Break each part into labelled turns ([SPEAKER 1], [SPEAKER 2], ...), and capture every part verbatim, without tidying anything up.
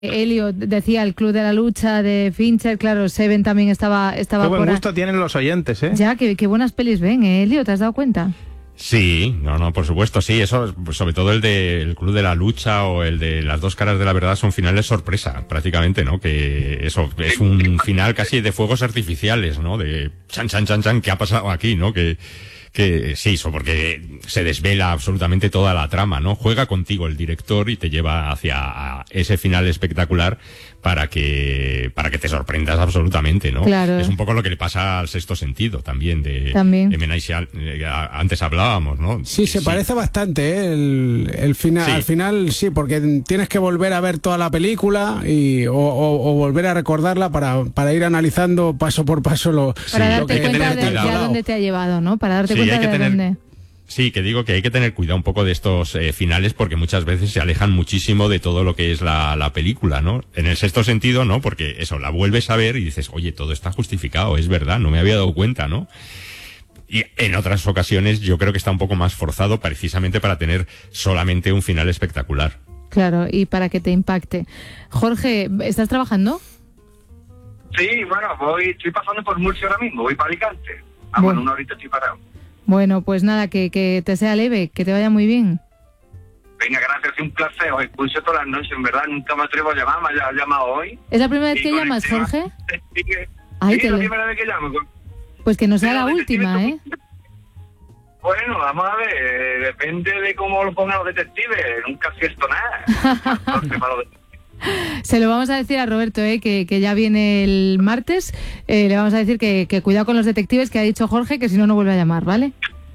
[SPEAKER 1] Elio decía el Club de la Lucha de Fincher, claro, Seven también estaba, estaba
[SPEAKER 2] Qué buen
[SPEAKER 1] por ahí.
[SPEAKER 2] gusto tienen los oyentes, ¿eh?
[SPEAKER 1] Ya, qué, qué buenas pelis ven, ¿eh, Elio? ¿Te has dado cuenta?
[SPEAKER 3] Sí, no, no, por supuesto, sí, eso, sobre todo el de el Club de la Lucha o el de Las dos caras de la verdad son finales sorpresa, prácticamente, ¿no? Que eso es un final casi de fuegos artificiales, ¿no? De chan, chan, chan, chan, ¿qué ha pasado aquí, no? Que, que sí, eso, porque se desvela absolutamente toda la trama, ¿no? Juega contigo el director y te lleva hacia ese final espectacular para que para que te sorprendas absolutamente, ¿no?
[SPEAKER 1] Claro.
[SPEAKER 3] Es un poco lo que le pasa al Sexto Sentido también de
[SPEAKER 1] También.
[SPEAKER 3] M. Night Shyam- eh, antes hablábamos, ¿no?
[SPEAKER 4] Sí, se
[SPEAKER 3] Sí.
[SPEAKER 4] parece bastante, ¿eh? El, el final,
[SPEAKER 3] Sí.
[SPEAKER 4] al final sí, porque tienes que volver a ver toda la película y o, o- o volver a recordarla para, para ir analizando paso por paso lo,
[SPEAKER 1] Para
[SPEAKER 4] lo
[SPEAKER 1] darte
[SPEAKER 4] que
[SPEAKER 1] cuenta
[SPEAKER 3] tener
[SPEAKER 1] de, de a
[SPEAKER 3] cuidado.
[SPEAKER 1] dónde te ha llevado, ¿no? Para darte
[SPEAKER 3] Sí,
[SPEAKER 1] cuenta
[SPEAKER 3] hay que
[SPEAKER 1] de
[SPEAKER 3] tener-
[SPEAKER 1] dónde...
[SPEAKER 3] Sí, que digo que hay que tener cuidado un poco de estos eh, finales porque muchas veces se alejan muchísimo de todo lo que es la, la película, ¿no? En el Sexto Sentido, ¿no? Porque eso, la vuelves a ver y dices, oye, todo está justificado, es verdad, no me había dado cuenta, ¿no? Y en otras ocasiones yo creo que está un poco más forzado precisamente para tener solamente un final espectacular.
[SPEAKER 1] Claro, y para que te impacte. Jorge, ¿estás trabajando?
[SPEAKER 5] Sí, bueno, voy, estoy pasando por Murcia ahora mismo, voy para Alicante. Ah,
[SPEAKER 1] Bueno.
[SPEAKER 5] bueno, una horita estoy parado.
[SPEAKER 1] Bueno, pues nada, que, que te sea leve, que te vaya muy bien.
[SPEAKER 5] Venga, gracias, es un placer, os escucho todas las noches, en verdad, nunca me atrevo a llamar, me ha llamado hoy.
[SPEAKER 1] ¿Es la primera vez
[SPEAKER 5] Y
[SPEAKER 1] que
[SPEAKER 5] con el
[SPEAKER 1] llamas,
[SPEAKER 5] tema-
[SPEAKER 1] Jorge?
[SPEAKER 5] Sí, que-
[SPEAKER 1] Ay,
[SPEAKER 5] sí,
[SPEAKER 1] te
[SPEAKER 5] la
[SPEAKER 1] lo-
[SPEAKER 5] primera vez que llamo.
[SPEAKER 1] Pues que no sea
[SPEAKER 5] Pero
[SPEAKER 1] la
[SPEAKER 5] los
[SPEAKER 1] última, ¿eh?
[SPEAKER 5] detectives- Bueno, vamos a ver, eh, depende de cómo lo pongan los detectives, nunca acierto nada. Entonces, para los detectives.
[SPEAKER 1] Se lo vamos a decir a Roberto, ¿eh? que, que ya viene el martes. Eh, le vamos a decir que, que cuidado con los detectives, que ha dicho Jorge, que si no, no vuelve a llamar, ¿vale?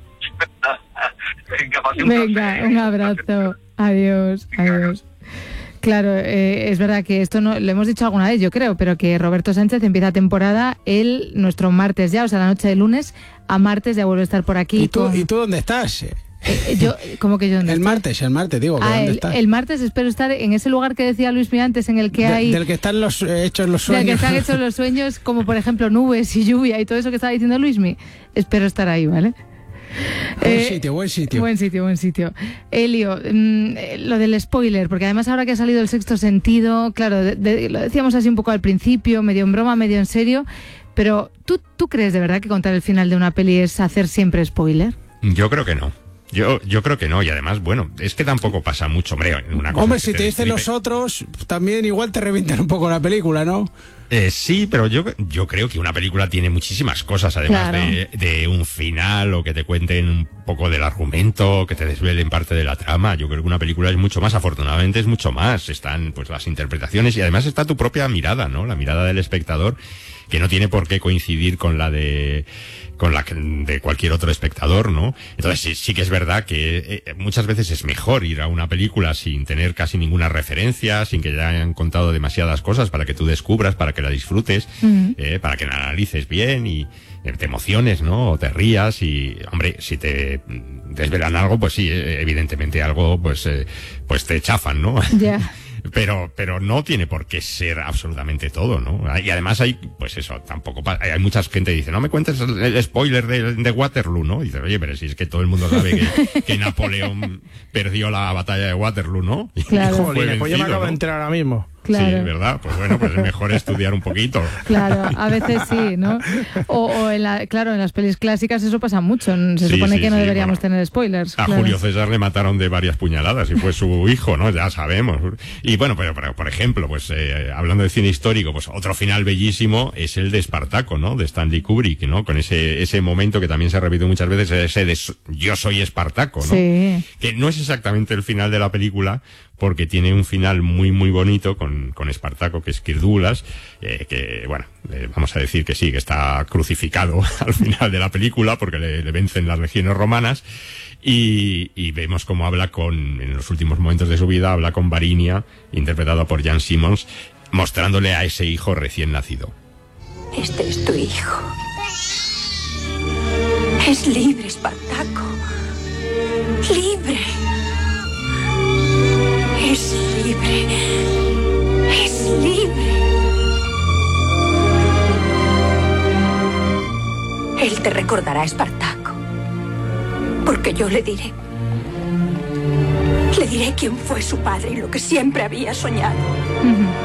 [SPEAKER 5] Venga, pase un
[SPEAKER 1] Venga,
[SPEAKER 5] placer.
[SPEAKER 1] un abrazo. Adiós, adiós. Claro, eh, es verdad que esto no lo hemos dicho alguna vez, yo creo, pero que Roberto Sánchez empieza temporada el nuestro martes ya, o sea, la noche de lunes a martes ya vuelve a estar por aquí.
[SPEAKER 4] ¿Y tú,
[SPEAKER 1] con-
[SPEAKER 4] ¿Y tú dónde estás?
[SPEAKER 1] Eh, yo, ¿cómo que yo dónde
[SPEAKER 4] El
[SPEAKER 1] estoy?
[SPEAKER 4] martes, el martes, digo, que
[SPEAKER 1] Ah,
[SPEAKER 4] ¿dónde
[SPEAKER 1] el,
[SPEAKER 4] estás?
[SPEAKER 1] el martes espero estar en ese lugar que decía Luis Miguel antes, en el que
[SPEAKER 4] De-
[SPEAKER 1] hay...
[SPEAKER 4] del que están los eh, hechos los
[SPEAKER 1] del que
[SPEAKER 4] sueños.
[SPEAKER 1] están hechos los sueños, como por ejemplo nubes y lluvia y todo eso que estaba diciendo Luismi. Espero estar ahí, ¿vale?
[SPEAKER 4] Buen
[SPEAKER 1] Eh,
[SPEAKER 4] sitio, buen sitio.
[SPEAKER 1] Buen sitio, buen sitio. Elio, mm, eh, lo del spoiler, porque además ahora que ha salido El Sexto Sentido, claro, de- de- lo decíamos así un poco al principio, medio en broma, medio en serio, pero ¿tú, ¿tú crees de verdad que contar el final de una peli es hacer siempre spoiler?
[SPEAKER 3] Yo creo que no. Yo, yo creo que no, y además, bueno, es que tampoco pasa mucho, hombre. Una cosa
[SPEAKER 4] Hombre,
[SPEAKER 3] es que
[SPEAKER 4] si te dicen
[SPEAKER 3] destripe-
[SPEAKER 4] los otros, también igual te revientan un poco la película, ¿no?
[SPEAKER 3] Eh, sí, pero yo, yo creo que una película tiene muchísimas cosas, además
[SPEAKER 1] Claro.
[SPEAKER 3] de, de un final o que te cuenten un poco del argumento, que te desvelen parte de la trama. Yo creo que una película es mucho más, afortunadamente es mucho más. Están pues las interpretaciones y además está tu propia mirada, ¿no? La mirada del espectador, que no tiene por qué coincidir con la de con la que- de cualquier otro espectador, ¿no? Entonces sí, sí que es verdad que eh, muchas veces es mejor ir a una película sin tener casi ninguna referencia, sin que ya hayan contado demasiadas cosas para que tú descubras, para que la disfrutes,
[SPEAKER 1] Ujú.
[SPEAKER 3] eh, para que la analices bien y eh, te emociones, ¿no? O te rías y, hombre, si te mm, desvelan algo, pues sí, eh, evidentemente algo, pues, eh, pues te chafan, ¿no?
[SPEAKER 1] Ya.
[SPEAKER 3] Pero, pero no tiene por qué ser absolutamente todo, ¿no? Y además hay, pues eso, tampoco, pa- hay mucha gente que dice, no me cuentes el, el spoiler de, de Waterloo, ¿no? Y dice, oye, pero si es que todo el mundo sabe que, que Napoleón perdió la batalla de Waterloo, ¿no? Y
[SPEAKER 1] Claro.
[SPEAKER 3] fue
[SPEAKER 2] Jolines, pues yo me
[SPEAKER 3] vencido,
[SPEAKER 2] acabo de
[SPEAKER 3] ¿no?
[SPEAKER 2] enterar ahora mismo.
[SPEAKER 1] Claro.
[SPEAKER 3] Sí, ¿verdad? Pues bueno, pues es mejor estudiar un poquito.
[SPEAKER 1] Claro, a veces sí, ¿no? O, o en la, claro, en las pelis clásicas eso pasa mucho. Se
[SPEAKER 3] Sí,
[SPEAKER 1] supone
[SPEAKER 3] sí,
[SPEAKER 1] que no
[SPEAKER 3] sí,
[SPEAKER 1] deberíamos
[SPEAKER 3] bueno.
[SPEAKER 1] tener spoilers.
[SPEAKER 3] A
[SPEAKER 1] claro.
[SPEAKER 3] Julio César le mataron de varias puñaladas y fue su hijo, ¿no? Ya sabemos. Y bueno, pero, pero por ejemplo, pues eh, hablando de cine histórico, pues otro final bellísimo es el de Espartaco, ¿no? De Stanley Kubrick, ¿no? Con ese ese momento que también se repite muchas veces, ese de s- yo soy Espartaco, ¿no?
[SPEAKER 1] Sí.
[SPEAKER 3] Que no es exactamente el final de la película, porque tiene un final muy muy bonito con, con Espartaco, que es Kirdulas, eh, que bueno, eh, vamos a decir que sí, que está crucificado al final de la película porque le, le vencen las legiones romanas y, y vemos cómo habla con, en los últimos momentos de su vida, habla con Varinia, interpretada por Jan Simmons, mostrándole a ese hijo recién nacido.
[SPEAKER 6] Este es tu hijo. Es libre, Espartaco. Libre. Es libre. Es libre. Él te recordará, Espartaco. Porque yo le diré. Le diré quién fue su padre y lo que siempre había soñado.
[SPEAKER 1] Ujú.